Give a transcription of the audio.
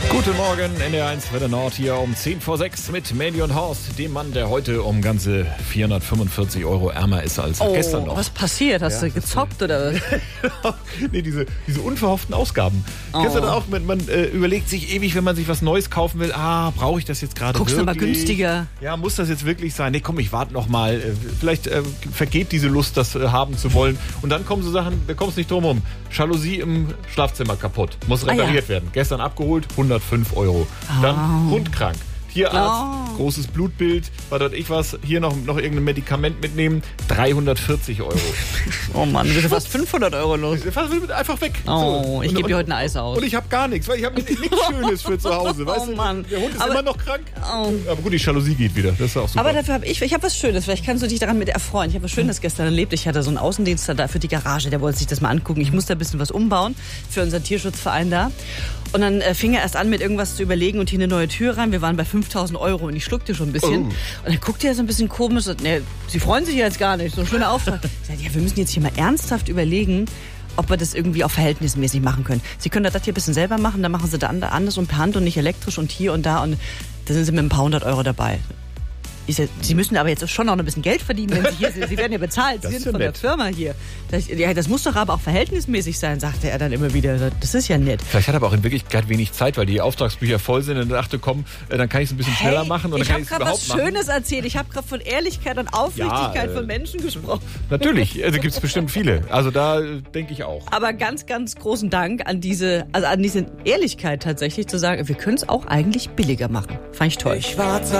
Guten Morgen, NDR1 Welle Nord hier um 10 vor 6 mit Mandy und Horst, dem Mann, der heute um ganze 445 € ärmer ist als gestern noch. Was passiert? Hast du gezockt oder was? Nee, diese unverhofften Ausgaben. Kennst du das auch? Man überlegt sich ewig, wenn man sich was Neues kaufen will, brauche ich das jetzt gerade wirklich? Guckst du mal günstiger? Ja, muss das jetzt wirklich sein? Nee, komm, ich warte noch mal. Vielleicht vergeht diese Lust, das haben zu wollen. Und dann kommen so Sachen, da kommst du nicht drum rum. Jalousie im Schlafzimmer kaputt. Muss repariert werden. Gestern abgeholt, 105 €. Dann Hund krank. Hier Arzt, großes Blutbild, was weiß ich was, hier noch irgendein Medikament mitnehmen, 340 €. Oh Mann, du bist fast 500 € los. Einfach weg. Oh, ich gebe dir heute ein Eis aus. Und ich habe gar nichts, weil ich habe nichts Schönes für zu Hause. Weißt du? Mann. Der Hund ist immer noch krank. Aber gut, die Jalousie geht wieder. Das ist auch super. Aber dafür habe ich habe was Schönes. Vielleicht kannst du dich daran mit erfreuen. Ich habe was Schönes gestern erlebt. Ich hatte so einen Außendienst da für die Garage. Der wollte sich das mal angucken. Ich musste ein bisschen was umbauen für unseren Tierschutzverein da. Und dann fing er erst an, mit irgendwas zu überlegen und hier eine neue Tür rein. Wir waren bei 5.000 € und ich schluckte schon ein bisschen. Und dann guckte er so ein bisschen komisch und Sie freuen sich jetzt gar nicht. So ein schöner Auftrag. Ich sagte, wir müssen jetzt hier mal ernsthaft überlegen, ob wir das irgendwie auch verhältnismäßig machen können. Sie können das hier ein bisschen selber machen, dann machen Sie da anders und per Hand und nicht elektrisch und hier und da. Und da sind Sie mit ein paar 100 € dabei. Sie müssen aber jetzt schon noch ein bisschen Geld verdienen, wenn Sie hier sind. Sie werden ja bezahlt. Sie sind von der Firma hier. Das muss doch aber auch verhältnismäßig sein, sagte er dann immer wieder. Das ist ja nett. Vielleicht hat er aber auch in Wirklichkeit wenig Zeit, weil die Auftragsbücher voll sind und dachte, komm, dann kann ich es ein bisschen schneller machen. Und ich habe gerade was Schönes erzählt. Ich habe gerade von Ehrlichkeit und Aufrichtigkeit von Menschen gesprochen. Natürlich, also gibt es bestimmt viele. Also da denke ich auch. Aber ganz, ganz großen Dank an diese Ehrlichkeit tatsächlich zu sagen, wir können es auch eigentlich billiger machen. Fand ich toll.